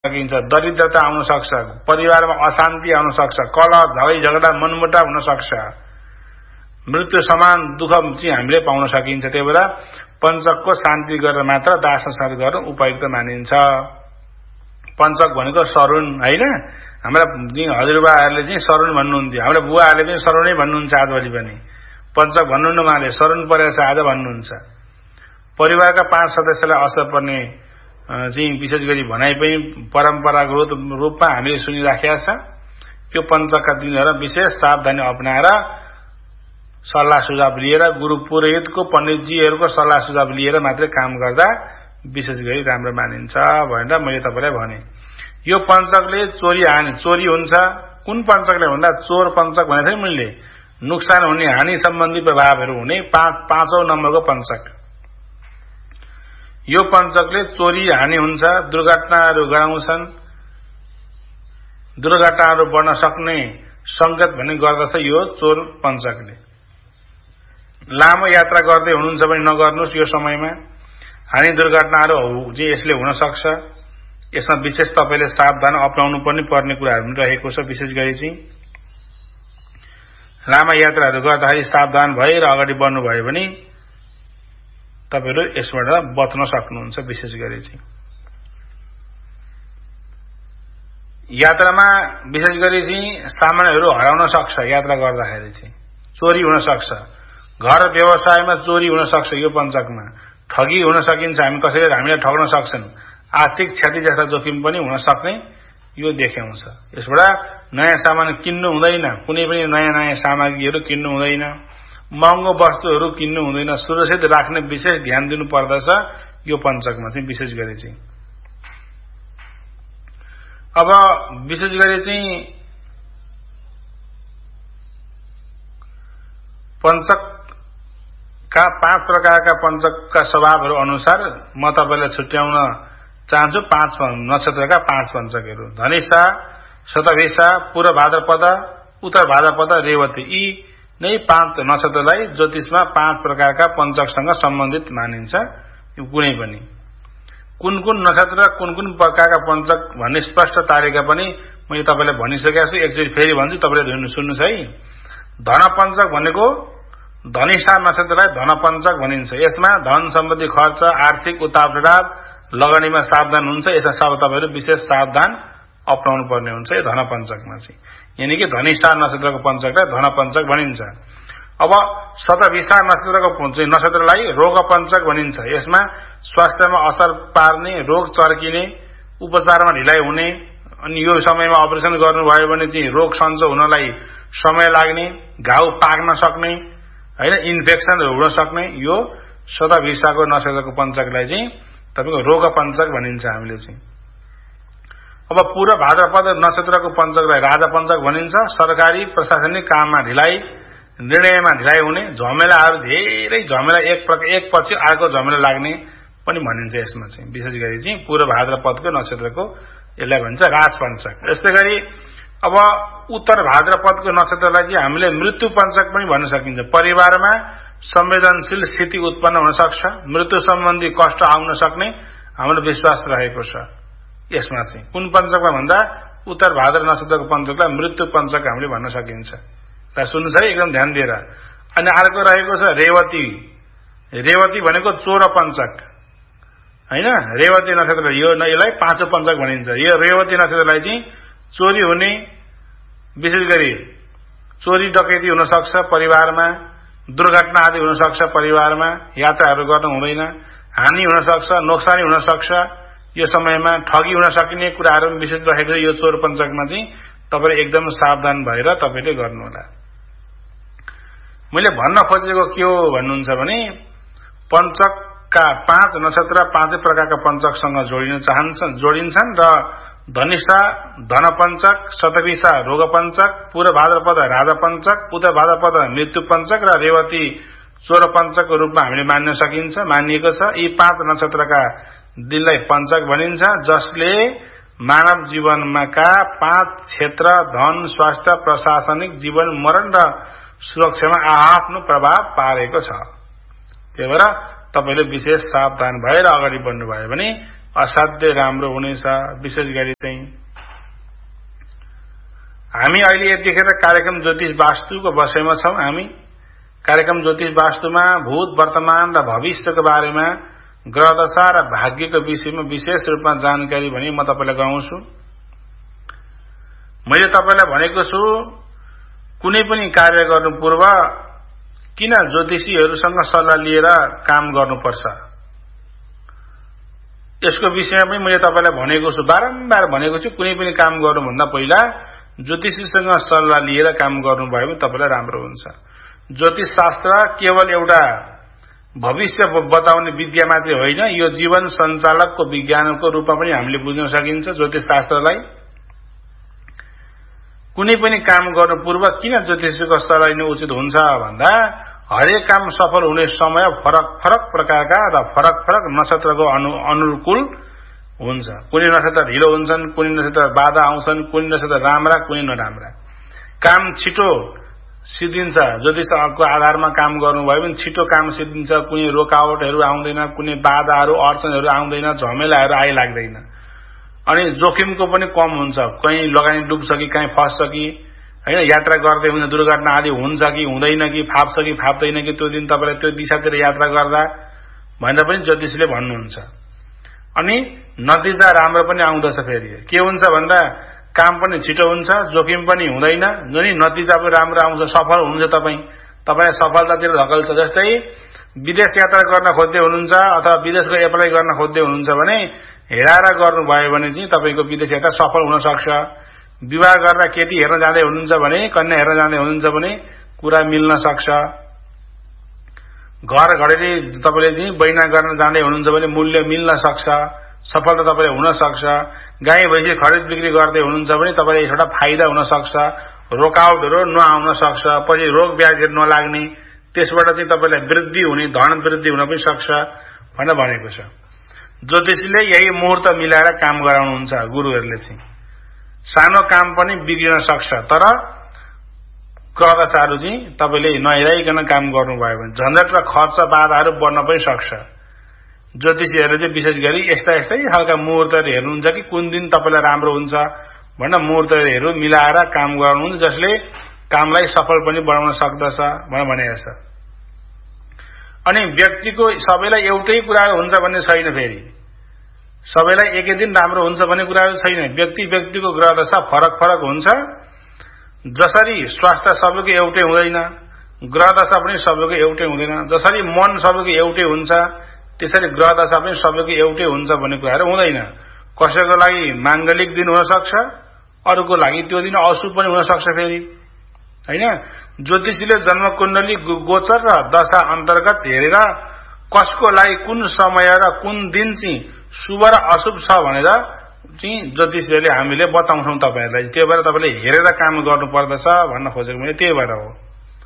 सकिन्छ, दरिद्रता आउन सक्छ, परिवारमा अशान्ति आउन सक्छ, कलह झगडा मनमुटाव हुन सक्छ, मृत्यु समान दुःख चाहिँ हामीले पाउन सकिन्छ। त्यही भएर पञ्चकको शान्ति गरेर मात्र दाह संस्कार गर्न उपयुक्त मानिन्छ। पञ्चक भनेको सरुण हैन, हाम्रा हजुरबाहरूले चाहिँ सरुण भन्नुहुन्थ्यो, हाम्रा बुवाहरूले पनि सरुणै भन्नुहुन्छ, आजभोलि पनि पञ्चक भन्नुहुन्न, उहाँले सरुण परेछ आज भन्नुहुन्छ। परिवारका 5 सदस्यलाई असर पर्ने चाहिँ विशेष गरी भनाइ पनि परम्परागत रूपमा हामीले सुनिराखेका छ। यो पञ्चकका दिनहरु विशेष सावधानी अपनाएर सल्लाह सुझाव लिएर गुरु पुरोहितको पण्डितजीहरुको सल्लाह सुझाव लिएर मात्रै काम गर्दा विशेष गरी राम्रो मानिन्छ भनेर मैले तपाईलाई भने। यो पञ्चकले चोरी हुन्छ। कुन पञ्चकले भन्दा चोर पञ्चक भनेको थिएँ मैले, नुक्सान हुने हानि सम्बन्धी प्रभावहरू हुने 5औं नम्बरको पञ्चक। यो पञ्चकले चोरी हानि हुन्छ, दुर्घटनाहरू गराउँछन्, दुर्घटनाहरू बढ्न सक्ने संकेत भन्ने गर्दछ यो चोर पञ्चकले। लामो यात्रा गर्दै हुनुहुन्छ भने नगर्नुस् यो समयमा, हानि दुर्घटनाहरू चाहिँ यसले हुन सक्छ। यसमा विशेष तपाईले सावधान अपनाउनु पर्ने कुराहरू पनि रहेको छ। विशेष गरी चाहिँ लामा यात्राहरू गर्दाखेरि सावधान भएर अगाडि बढ्नु भयो भने तपाईहरु यसबाट बच्न सक्नुहुन्छ। विशेष गरी चाहिँ यात्रामा विशेष गरी चाहिँ सामानहरू हराउन सक्छ, यात्रा गर्दाखेरि चाहिँ चोरी हुन सक्छ, घर व्यवसायमा चोरी हुन सक्छ, यो पञ्चकमा ठगी हुन सकिन्छ, हामी कसैले हामीलाई ठग्न सक्छन्, आर्थिक क्षति जस्ता जोखिम पनि हुन सक्ने यो देखाउँछ। यसबाट नयाँ सामान किन्नु हुँदैन, कुनै पनि नयाँ सामग्रीहरू किन्नु हुँदैन, महँगो वस्तुहरू किन्नु हुँदैन, सुरक्षित राख्ने विशेष ध्यान दिनु पर्दछ यो पञ्चकमा चाहिँ। विशेष गरी चाहिँ अब विशेष गरी चाहिँ पञ्चकका 5 प्रकारका पञ्चकका स्वभावहरू अनुसार म तपाईलाई छुट्याउन चाहन्छु 5 नक्षत्रका 5 पञ्चकहरू। धनिष्ठा, शतभिषा, पूर्व भाद्रपद, उत्तर भाद्रपद, रेवती, यी नै 5 नक्षत्रलाई ज्योतिषमा 5 प्रकारका पञ्चकसँग सम्बन्धित मानिन्छ। यो कुनै पनि कुन नक्षत्र कुन प्रकारका पञ्चक भन्ने स्पष्ट तारिका पनि मैले तपाईलाई भनिसकेको छु। एकचोटि फेरि भन्छु, तपाईले सुन्नुस् है। धन पञ्चक भनेको धनिष्ठा नक्षत्रलाई धन पञ्चक भनिन्छ। यसमा धन सम्पत्ति खर्च, आर्थिक उतार-चढाव, लगानीमा सावधान हुन्छ। यसमा सब तपाईहरु विशेष सावधान अपनाउनु पर्ने हुन्छ यो धन पञ्चकमा चाहिँ। यानी कि धनिष्ठा नक्षत्रको पञ्चकलाई धन पञ्चक भनिन्छ। अब शतभिषा नक्षत्रलाई रोग पञ्चक भनिन्छ। यसमा स्वास्थ्यमा असर पार्ने, रोग चर्किने, उपचारमा ढिलाइ हुने, अनि यो समयमा अपरेसन गर्नुभयो भने चाहिँ रोग सन्चो हुनलाई समय लाग्ने, घाउ पाक्न सक्ने हैन, इन्फेक्सनहरू हुन सक्ने, यो शतभिषाको नक्षत्रको पञ्चकलाई चाहिँ तपाईको रोग पञ्चक भनिन्छ हामीले चाहिँ। अब पूर्व भाद्रपद नक्षत्रको पञ्चकलाई राजा पञ्चक भनिन्छ। सरकारी प्रशासनिक काममा ढिलाइ, निर्णयमा ढिलाइ हुने, झमेलाहरू धेरै झमेला एकपछि अर्को झमेला लाग्ने पनि भनिन्छ यसमा चाहिँ। विशेष गरी चाहिँ पूर्व भाद्रपदको नक्षत्रको यसलाई भन्छ राज पञ्चक। यस्तै गरी अब उत्तर भाद्रपदको नक्षत्रलाई चाहिँ हामीले मृत्यु पञ्चक पनि भन्न सकिन्छ। परिवारमा संवेदनशील स्थिति उत्पन्न हुन सक्छ, मृत्यु सम्बन्धी कष्ट आउन सक्ने हाम्रो विश्वास रहेको छ यसमा चाहिँ। कुन पञ्चकमा भन्दा उत्तर भाद्र नक्षत्रको पञ्चकलाई मृत्यु पञ्चक हामीले भन्न सकिन्छ। र सुन्नुहोस् है एकदम ध्यान दिएर। अनि अर्को रहेको छ रेवती। रेवती भनेको चोर पञ्चक हैन। रेवती नक्षत्र यसलाई 5औं पञ्चक भनिन्छ। यो रेवती नक्षत्रलाई चाहिँ चोरी हुने, विशेष गरी चोरी डकैती हुन सक्छ परिवारमा, दुर्घटना आदि हुन सक्छ परिवारमा, यात्राहरू गर्न हुँदैन, हानि हुन सक्छ, नोक्सानी हुन सक्छ, यो समयमा ठगी हुन सकिने कुराहरू विशेष रहेको छ यो चोर पञ्चकमा चाहिँ। तपाईले एकदम सावधान भएर तपाईले गर्नु होला। मैले भन्न खोजेको के हो भन्नुहुन्छ भने पञ्चकका 5 नक्षत्र 5 प्रकारका पञ्चकसँग जोडिन्छन् र धनिष्ठा धन पञ्चक, शतभिषा रोग पञ्चक, पूर्व भाद्रपद राजा पञ्चक, उत्तर भाद्रपद मृत्यु पञ्चक र रेवती चोर पञ्चकको रूपमा हामीले मानिएको छ। यी 5 नक्षत्रका दिनलाई पञ्चक भनिन्छ, जसले मानव जीवनका 5 क्षेत्र धन, स्वास्थ्य, प्रशासनिक, जीवन, मरण र सुरक्षामा आफ्नो प्रभाव पारेको छ। त्यही भएर तपाईले विशेष सावधान भएर अगाडि बढ्नु भयो भने असाध्यै राम्रो हुनेछ। विशेष गरी चाहिँ हामी अहिले यतिखेर कार्यक्रम ज्योतिष वास्तुको विषयमा छौं। हामी कार्यक्रम ज्योतिष वास्तुमा भूत, वर्तमान र भविष्यको बारेमा, ग्रहदशा र भाग्यको विषयमा विशेष रूपमा जानकारी भने म तपाईलाई गराउँछु। मैले तपाईलाई भनेको छु कुनै पनि कार्य गर्नु पूर्व किन ज्योतिषीहरूसँग सल्लाह लिएर काम गर्नुपर्छ, यसको विषयमा पनि मैले तपाईलाई भनेको छु, बारम्बार भनेको छु। कुनै पनि काम गर्नुभन्दा पहिला ज्योतिषीसँग सल्लाह लिएर काम गर्नुभयो भने तपाईलाई राम्रो हुन्छ। ज्योतिष शास्त्र केवल एउटा भविष्य बताउने विद्या मात्रै होइन, यो जीवन सञ्चालकको विज्ञानको रूपमा पनि हामीले बुझ्न सकिन्छ। ज्योतिष शास्त्रलाई कुनै पनि काम गर्नु पूर्व किन ज्योतिषीको सल्लाह लिनु उचित हुन्छ भन्दा हरेक काम सफल हुने समय फरक फरक प्रकारका र फरक फरक नक्षत्रको अनुकूल हुन्छ। कुनै नक्षत्र ढिलो हुन्छन्, कुनै नक्षत्र बाधा आउँछन्, कुनै नक्षत्र राम्रा, कुनै नराम्रा। काम छिटो सिद्धिन्छ। ज्योतिषको आधारमा काम गर्नुभयो भने छिटो काम सिद्धिन्छ। कुनै रोकावटहरू आउँदैन, कुनै बाधाहरू अडचनहरू आउँदैन, झमेलाहरू आइलाग्दैन। अनि जोखिमको पनि कम हुन्छ। कहीँ लगानी डुब्छ कि कहीँ फस्छ कि हैन, यात्रा गर्दै हुन्छ दुर्घटना आदि हुन्छ कि हुँदैन कि, फाप्छ कि फाप्दैन कि, त्यो दिन तपाईलाई त्यो दिशातिर यात्रा गर्दा भनेर पनि ज्योतिषीले भन्नुहुन्छ। अनि नतिजा राम्रो पनि आउँदछ। फेरि के हुन्छ भन्दा काम पनि छिटो हुन्छ, जोखिम पनि हुँदैन, अनि नतिजा पनि राम्रो आउँछ, सफल हुनुहुन्छ। तपाईलाई सफलतातिर धकल्छ। जस्तै विदेश यात्रा गर्न खोज्दै हुनुहुन्छ अथवा विदेशको एप्लाई गर्न खोज्दै हुनुहुन्छ भने हेराएर गर्नुभयो भने चाहिँ तपाईको विदेश यात्रा सफल हुन सक्छ। विवाह गर्दा केटी हेर्न जाँदै हुनुहुन्छ भने, कन्या हेर्न जाँदै हुनुहुन्छ भने कुरा मिल्न सक्छ। घर घडेरी तपाईले चाहिँ बैना गर्न जाँदै हुनुहुन्छ भने मूल्य मिल्न सक्छ, सफलता तपाईले हुन सक्छ। गाई भैँसी खरिद बिक्री गर्दै हुनुहुन्छ भने तपाईलाई एउटा फाइदा हुन सक्छ, रोकावटहरू नआउन सक्छ, पछि रोग व्याधिहरू नलाग्ने, त्यसबाट चाहिँ तपाईलाई वृद्धि हुने, धन वृद्धि हुन पनि सक्छ भनेर भनेको छ। ज्योतिषीले यही मुहूर्त मिलाएर काम गराउनुहुन्छ। गुरुहरूले चाहिँ सानो काम पनि बिग्रिन सक्छ, तर ग्रहदशाहरू चाहिँ तपाईले नहेराइकन काम गर्नुभयो भने झन्झट र खर्च बाधाहरू बढ्न पनि सक्छ। ज्योतिषीहरूले चाहिँ विशेष गरी यस्तै खालका मुहूर्तहरू हेर्नुहुन्छ कि कुन दिन तपाईलाई राम्रो हुन्छ भनेर मुहूर्तहरू मिलाएर काम गर्नुहुन्छ, जसले कामलाई सफल पनि बनाउन सक्दछ भनेर भनेको छ। अनि व्यक्तिको सबैलाई एउटै कुरा हुन्छ भन्ने छैन। फेरि सबैलाई एकै दिन राम्रो हुन्छ भन्ने कुराहरू छैन। व्यक्तिको ग्रहदशा फरक फरक हुन्छ। जसरी स्वास्थ्य सबैको एउटै हुँदैन, ग्रहदशा पनि सबैको एउटै हुँदैन। जसरी मन सबैको एउटै हुन्छ, त्यसरी ग्रहदशा पनि सबैको एउटै हुन्छ भन्ने कुराहरू हुँदैन। कसैको लागि माङ्गलिक दिन हुन सक्छ, अरूको लागि त्यो दिन अशुभ पनि हुन सक्छ। फेरि हैन, ज्योतिषीले जन्मकुण्डली गोचर र दशा अन्तर्गत हेरेर कसको लागि कुन समय र कुन दिन चाहिँ शुभ र अशुभ छ भनेर चाहिँ ज्योतिषीले हामीले बताउँछौं तपाईहरुलाई। त्यही भएर तपाईले हेरेर काम गर्नु पर्दछ भन्न खोजेको मैले त्यही भएर हो।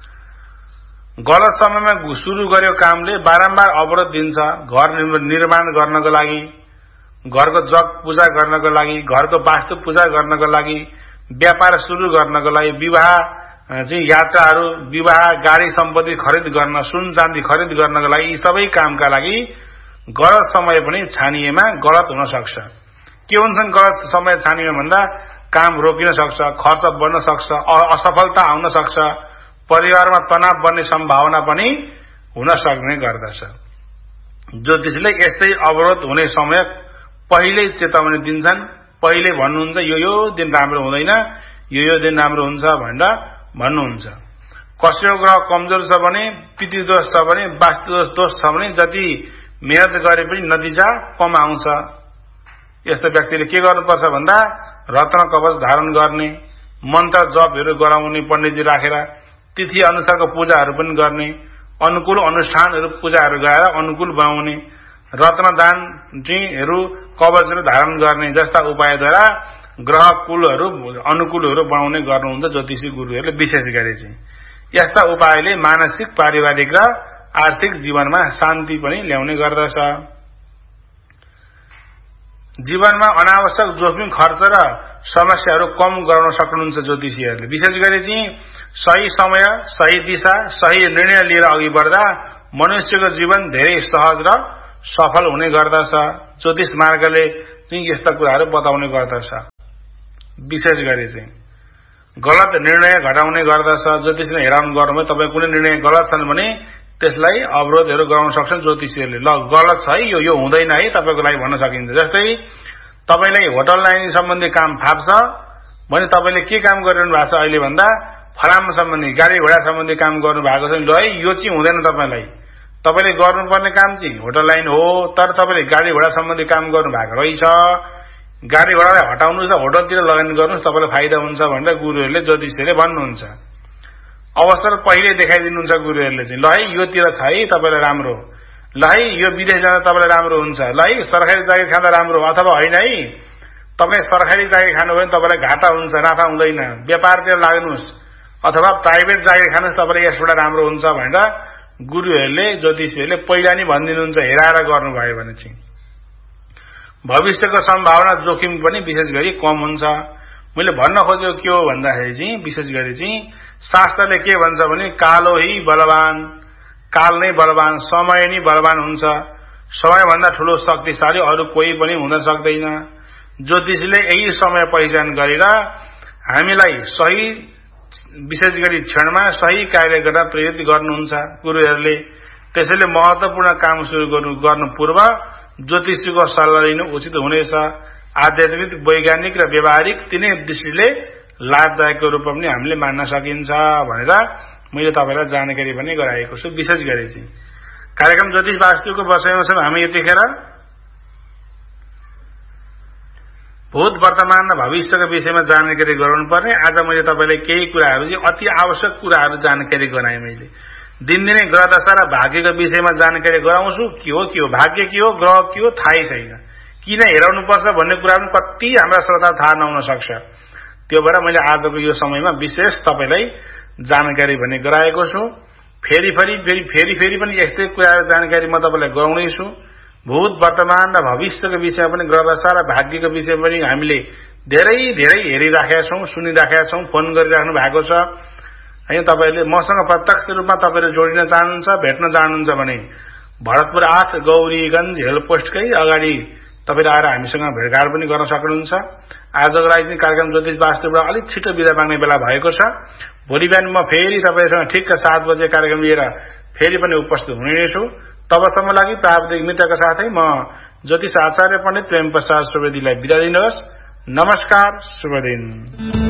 गलत समयमा सुरु गर्यो कामले बारम्बार अवरोध दिन्छ। घर निर्माण गर्नको लागि, घरको जग पूजा गर्नको लागि, घरको वास्तु पूजा गर्नको लागि, व्यापार सुरु गर्नको लागि, विवाह चाहिँ यात्राहरू, विवाह, गाडी सम्पत्ति खरिद गर्न, सुन चाँदी खरिद गर्नको लागि, यी सबै कामका लागि गलत समय पनि छानिएमा गलत हुन सक्छ। के हुन्छन् गलत समय छानिएमा भन्दा काम रोकिन सक्छ, खर्च बढ्न सक्छ, असफलता आउन सक्छ, परिवारमा तनाव बन्ने सम्भावना पनि हुन सक्ने गर्दछ। ज्योतिषीले यस्तै अवरोध हुने समय पहिल्यै चेतावनी दिन्छन्। पहिले भन्नुहुन्छ यो दिन राम्रो हुँदैन, यो दिन राम्रो हुन्छ भनेर भन्नुहुन्छ। कसैको ग्रह कमजोर छ भने, पितृदोष छ भने, वास्तु दोष छ भने जति मेहनत गरे पनि नतिजा कम आउँछ। यस्तो व्यक्तिले के गर्नुपर्छ भन्दा रत्न कवच धारण गर्ने, मन्त्र जपहरू गराउने पण्डितजी राखेर, तिथि अनुसारको पूजाहरू पनि गर्ने, अनुकूल अनुष्ठानहरू पूजाहरू गएर अनुकूल बनाउने, रत्नदान जिहरू कवचहरू धारण गर्ने जस्ता उपायद्वारा ग्रह कुलहरू अनुकूलहरू बनाउने गर्नुहुन्छ ज्योतिषी गुरुहरूले। विशेष गरी चाहिँ यस्ता उपायले मानसिक, पारिवारिक र आर्थिक जीवनमा शान्ति पनि ल्याउने गर्दछ। जीवनमा अनावश्यक जोखिम, खर्च र समस्याहरू कम गर्न सक्नुहुन्छ ज्योतिषीहरूले। विशेष गरी चाहिँ सही समय, सही दिशा, सही निर्णय लिएर अघि बढ्दा मनुष्यको जीवन धेरै सहज र सफल हुने गर्दछ। ज्योतिष मार्गले चाहिँ यस्ता कुराहरू बताउने गर्दछ। विशेष गरी चाहिँ गलत निर्णय घटाउने गर्दछ। ज्योतिषले हेराउनु गर्नुभयो तपाईँ कुनै निर्णय गलत छन् भने त्यसलाई अवरोधहरू गराउन सक्छन् ज्योतिषीहरूले। ल गलत छ है, यो हुँदैन है तपाईँको लागि भन्न सकिन्छ। जस्तै तपाईँलाई होटल लाइन सम्बन्धी काम फाप्छ भने तपाईँले के काम गरिरहनु भएको छ अहिले भन्दा फलाम सम्बन्धी गाडी घोडा सम्बन्धी काम गर्नु भएको छ। ल है यो चाहिँ हुँदैन, तपाईँले गर्नुपर्ने काम चाहिँ होटल लाइन हो, तर तपाईँले गाडी घोडा सम्बन्धी काम गर्नु भएको रहेछ। गाडी घोडालाई हटाउनुहोस् र होटलतिर लगानी गर्नुहोस्, तपाईँलाई फाइदा हुन्छ भनेर गुरुहरूले ज्योतिषीहरूले भन्नुहुन्छ। अवसर पहिले देखाइदिनुहुन्छ गुरुहरूले चाहिँ। ल है योतिर छ है तपाईँलाई राम्रो, ल है यो विदेश जाँदा तपाईँलाई राम्रो हुन्छ, ल है सरकारी जागिर खाँदा राम्रो, अथवा होइन है तपाईँ सरकारी जागिर खानुभयो भने तपाईँलाई घाटा हुन्छ, नाफा हुँदैन, व्यापारतिर लाग्नुहोस् अथवा प्राइभेट जागिर खानुहोस्, तपाईँलाई यसबाट राम्रो हुन्छ भनेर गुरुहरूले ज्योतिषीहरूले पहिला नै भनिदिनुहुन्छ। हेराएर गर्नुभयो भने चाहिँ भविष्यको सम्भावना जोखिम पनि विशेष गरी कम हुन्छ। मैले भन्न खोजेको के हो भन्दाखेरि चाहिँ विशेष गरी चाहिँ शास्त्रले के भन्छ भने कालो ही बलवान, काल नै बलवान, समय नै बलवान हुन्छ। समयभन्दा ठूलो शक्तिशाली अरू कोही पनि हुन सक्दैन। ज्योतिषीले यही समय पहिचान गरेर हामीलाई सही विशेष गरी क्षणमा सही कार्य गर्न प्रेरित गर्नुहुन्छ गुरुहरूले। त्यसैले महत्वपूर्ण काम सुरु गर्नु पूर्व ज्योतिषीको सल्लाह लिनु उचित हुनेछ। आध्यात्मिक, वैज्ञानिक र व्यावहारिक तिनै दृष्टिले लाभदायकको रूपमा पनि हामीले मान्न सकिन्छ भनेर मैले तपाईँलाई जानकारी पनि गराएको छु। विशेष गरी चाहिँ कार्यक्रम ज्योतिष वास्तुको विषयमा छौँ हामी। यतिखेर भूत, वर्तमान र भविष्यको विषयमा जानकारी गराउनु पर्ने। आज मैले तपाईँलाई केही कुराहरू चाहिँ अति आवश्यक कुराहरू जानकारी गराएँ। मैले दिनदिनै ग्रह दशा र भाग्यको विषयमा जानकारी गराउँछु। के हो भाग्य, के हो ग्रह, के हो थाहै छैन। किन हेराउनुपर्छ भन्ने कुरा पनि कति हाम्रा श्रोता थाहा नहुन सक्छ। त्यो भएर मैले आजको यो समयमा विशेष तपाईँलाई जानकारी भने गराएको छु। फेरि पनि यस्तै कुराहरू जानकारी म तपाईँलाई गराउनेछु। भूत, वर्तमान र भविष्यको विषयमा पनि ग्रह दशा र भाग्यको विषयमा पनि हामीले धेरै हेरिराखेका छौँ, सुनिराखेका छौँ, फोन गरिराख्नु भएको छ है। तपाईँले मसँग प्रत्यक्ष रूपमा तपाईँले जोडिन चाहनुहुन्छ, भेट्न चाहनुहुन्छ भने भरतपुर 8 गौरीगञ्ज हेलपोस्टकै अगाडि तपाईँले आएर हामीसँग भेटघाट पनि गर्न सक्नुहुन्छ। आजको लागि कार्यक्रम ज्योतिष वास्तुबाट अलिक छिटो बिदा माग्ने बेला भएको छ। भोलि बिहान म फेरि तपाईँसँग ठिक्क 7 बजे कार्यक्रम लिएर फेरि पनि उपस्थित हुनेछु। तबसम्म लागि प्राविधिक मित्रका साथै म ज्योतिष आचार्य पण्डित प्रेम प्रसाद सुवेदीलाई बिदा दिनुहोस्। नमस्कार, शुभ दिन।